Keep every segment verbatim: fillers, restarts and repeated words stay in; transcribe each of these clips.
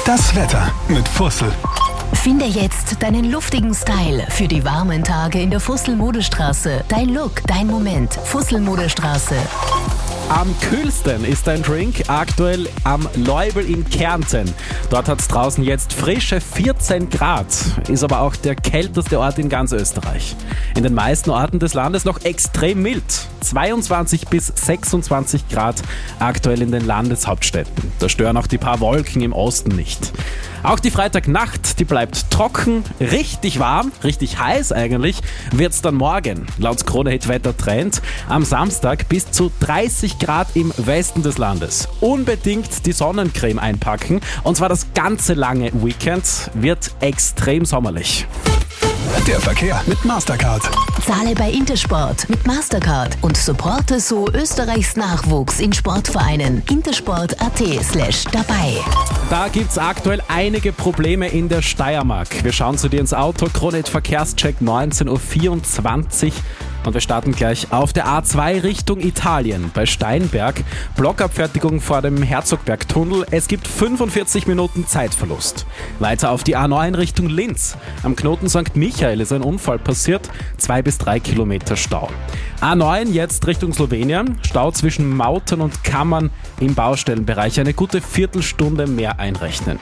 Das Wetter mit Fussel. Finde jetzt deinen luftigen Style für die warmen Tage in der Fussel-Modestraße. Dein Look, dein Moment. Fussel-Modestraße. Am kühlsten ist ein Drink aktuell am Leubel in Kärnten. Dort hat es draußen jetzt frische vierzehn Grad, ist aber auch der kälteste Ort in ganz Österreich. In den meisten Orten des Landes noch extrem mild. zweiundzwanzig bis sechsundzwanzig Grad aktuell in den Landeshauptstädten. Da stören auch die paar Wolken im Osten nicht. Auch die Freitagnacht, die bleibt trocken, richtig warm, richtig heiß eigentlich, wird's dann morgen. Laut Krone-Hit Wetter-Trend am Samstag bis zu dreißig Grad im Westen des Landes. Unbedingt die Sonnencreme einpacken, und zwar das ganze lange Weekend wird extrem sommerlich. Der Verkehr mit Mastercard. Zahle bei Intersport mit Mastercard und supporte so Österreichs Nachwuchs in Sportvereinen. intersport.at slash dabei. Da gibt's aktuell einige Probleme in der Steiermark. Wir schauen zu dir ins Auto. Krone-Hit Verkehrscheck neunzehn Uhr vierundzwanzig. Und wir starten gleich auf der A zwei Richtung Italien bei Steinberg. Blockabfertigung vor dem Herzogbergtunnel. Es gibt fünfundvierzig Minuten Zeitverlust. Weiter auf die A neun Richtung Linz. Am Knoten Sankt Michael ist ein Unfall passiert. Zwei bis drei Kilometer Stau. A neun jetzt Richtung Slowenien. Stau zwischen Mautern und Kammern im Baustellenbereich. Eine gute Viertelstunde mehr einrechnen.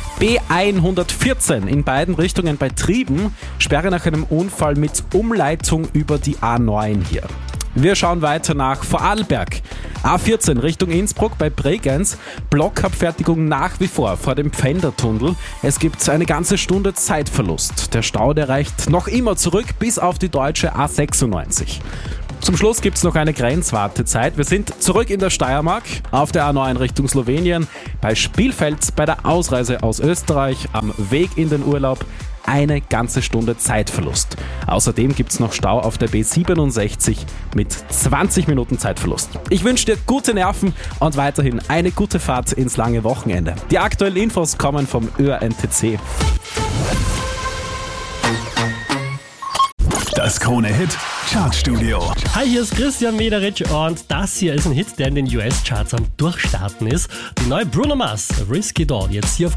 B hundertvierzehn in beiden Richtungen bei Trieben, Sperre nach einem Unfall mit Umleitung über die A neun hier. Wir schauen weiter nach Vorarlberg. A vierzehn Richtung Innsbruck bei Bregenz, Blockabfertigung nach wie vor vor dem Pfändertunnel. Es gibt eine ganze Stunde Zeitverlust. Der Stau, der reicht noch immer zurück bis auf die deutsche A sechsundneunzig. Zum Schluss gibt es noch eine Grenzwartezeit. Wir sind zurück in der Steiermark auf der A neun Richtung Slowenien. Bei Spielfeld bei der Ausreise aus Österreich am Weg in den Urlaub eine ganze Stunde Zeitverlust. Außerdem gibt es noch Stau auf der B siebenundsechzig mit zwanzig Minuten Zeitverlust. Ich wünsche dir gute Nerven und weiterhin eine gute Fahrt ins lange Wochenende. Die aktuellen Infos kommen vom Ö R N T C. Das Krone-Hit Chartstudio. Hi, hier ist Christian Mederich und das hier ist ein Hit, der in den U S-Charts am Durchstarten ist. Die neue Bruno Mars, Risky Doll, jetzt hier auf